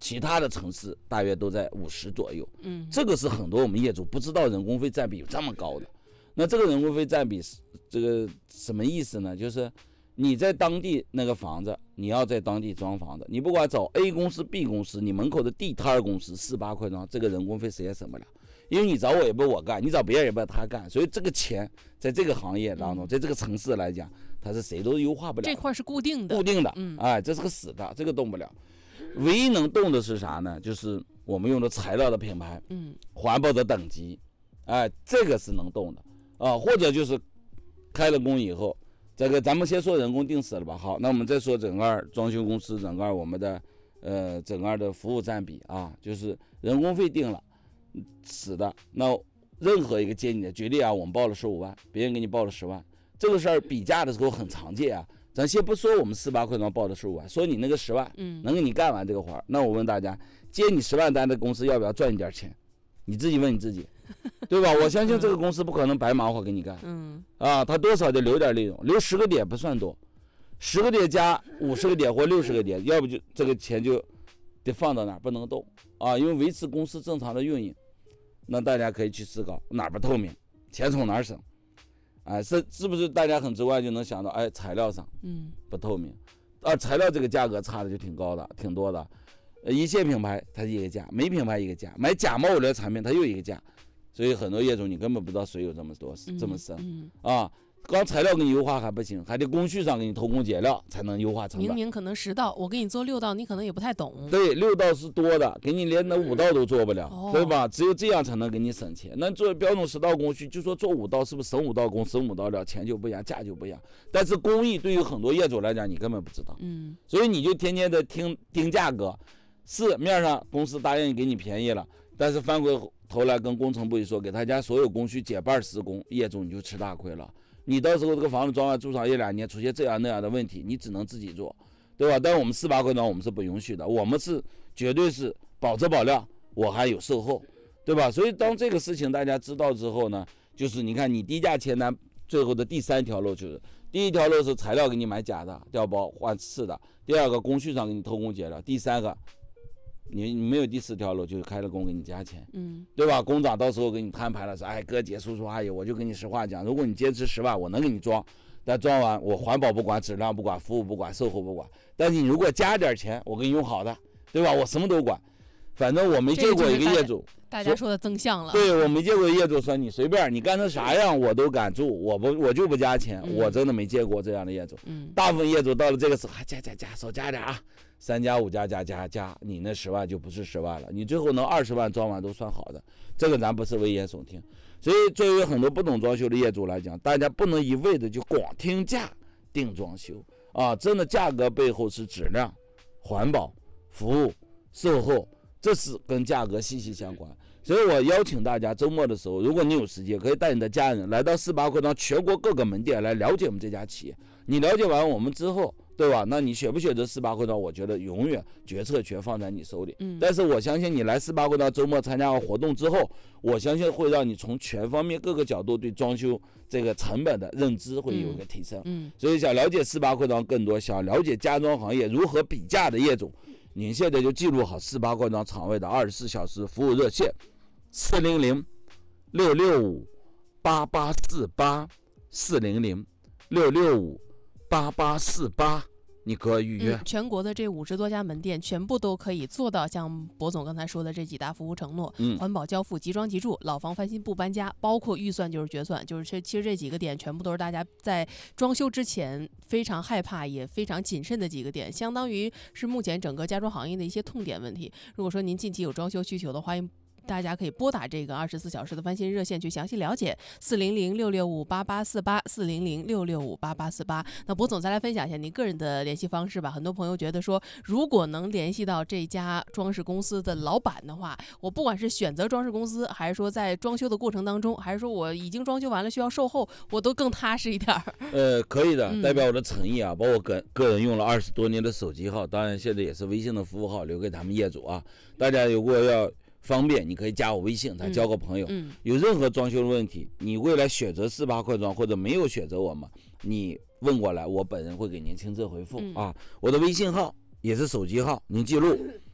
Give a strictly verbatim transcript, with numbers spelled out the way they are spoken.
其他的城市大约都在五十左右。 嗯， 这个是很多我们业主不知道人工费占比有这么高的。那这个人工费占比是这个什么意思呢？就是你在当地那个房子，你要在当地装房子，你不管找 A 公司 B 公司，你门口的地摊公司四八块装，这个人工费谁也省不了，因为你找我也不是我干，你找别人也不是他干，所以这个钱在这个行业当中，在这个城市来讲，它是谁都优化不了， 这块是固定的， 固定的， 嗯， 哎，这是个死的，这个动不了。唯一能动的是啥呢？就是我们用的材料的品牌， 嗯， 环保的等级，哎，这个是能动的啊，或者就是开了工以后，这个咱们先说人工定死了吧。好，那我们再说整个装修公司整个我们的呃整个的服务占比啊，就是人工费定了死的，那任何一个接你的，举例啊，我们报了十五万，别人给你报了十万，这个事儿比价的时候很常见啊。咱先不说我们四八块装报的十五万，说你那个十万， 嗯， 能给你干完这个活儿，那我问大家，接你十万单的公司要不要赚你点钱？你自己问你自己，对吧？我相信这个公司不可能白忙活给你干， 嗯， 啊，他多少得留点利润，留十个点不算多，十个点加五十个点或六十个点，要不就这个钱就得放到哪儿不能动啊，因为维持公司正常的运营。那大家可以去思考哪儿不透明，钱从哪儿省。哎，是是不是大家很直观就能想到，哎，材料上， 嗯， 不透明，啊，材料这个价格差的就挺高的，挺多的，呃，一线品牌它一个价，没品牌一个价，买假冒伪劣产品它又一个价，所以很多业主你根本不知道水有这么多， 嗯、 这么深， 嗯啊，光材料给你优化还不行，还得工序上给你偷工减料才能优化成本。 明明可能十道，我给你做六道，你可能也不太懂。 对，六道是多的，给你连那五道都做不了， 哦、 对吧？只有这样才能给你省钱。那做标准十道工序，就说做五道，是不是省五道工、省五道料，钱就不一样，价就不一样。但是工艺对于很多业主来讲，你根本不知道， 嗯， 所以你就天天的听盯价格，是面上公司答应给你便宜了，但是翻回头来跟工程部一说，给他家所有工序减半施工，业主你就吃大亏了。你到时候这个房子装完住上一两年，出现这样那样的问题，你只能自己做，对吧？但是我们四八块装我们是不允许的，我们是绝对是保质保量，我还有售后，对吧？所以当这个事情大家知道之后呢，就是你看你低价签单最后的第三条路，就是第一条路是材料给你买假的调包换次的，第二个工序上给你偷工减料，第三个你你没有第四条路，就是开了工给你加钱， 嗯， 对吧？工长到时候给你摊牌了，说，哎，哥姐叔叔阿姨，我就跟你实话讲，如果你坚持十万，我能给你装，但装完我环保不管，质量不管，服务不管，售后不管。但是你如果加点钱，我给你用好的，对吧？我什么都管。反正我没见过一个业主， 大家说的增项了。 对，我没见过业主说你随便你干成啥样我都敢住，我不我就不加钱， 嗯、 我真的没见过这样的业主。 嗯， 大部分业主到了这个时候，啊、加加加，少加点啊，三加五加加加加，你那十万就不是十万了，你最后能二十万装完都算好的，这个咱不是危言耸听。所以作为很多不懂装修的业主来讲，大家不能一味的就光听价定装修啊，真的价格背后是质量、环保、服务、售后。这是跟价格息息相关，所以我邀请大家周末的时候，如果你有时间，可以带你的家人来到四八块装全国各个门店来了解我们这家企业。你了解完我们之后，对吧？那你选不选择四八块装，我觉得永远决策权放在你手里。 嗯， 但是我相信你来四八块装周末参加完活动之后，我相信会让你从全方面各个角度对装修这个成本的认知会有一个提升。 嗯， 所以想了解四八块装更多，想了解家装行业如何比价的业主。您现在就记录好四八块装厂位的二十四小时服务热线：四零零六六五八八四八，四零零六六五八八四八，你可以预约、 嗯。全国的这五十多家门店，全部都可以做到像博总刚才说的这几大服务承诺： 嗯， 环保交付、即装即住、老房翻新不搬家，包括预算就是决算，就是这其实这几个点全部都是大家在装修之前非常害怕也非常谨慎的几个点，相当于是目前整个家装行业的一些痛点问题。如果说您近期有装修需求的话，大家可以拨打这个二十四小时的翻新热线去详细了解，四零零六六五八八四八，四零零六六五八八四八。那博总再来分享一下您个人的联系方式吧。很多朋友觉得说，如果能联系到这家装饰公司的老板的话，我不管是选择装饰公司，还是说在装修的过程当中，还是说我已经装修完了需要售后，我都更踏实一点。 呃，可以的， 嗯、 代表我的诚意啊，包括个个人用了二十多年的手机号，当然现在也是微信的服务号，留给他们业主啊。大家如果要方便，你可以加我微信，他交个朋友、 嗯嗯、 有任何装修的问题，你未来选择四八块装或者没有选择我们，你问过来，我本人会给您亲自回复、 嗯、 啊。我的微信号也是手机号，您记录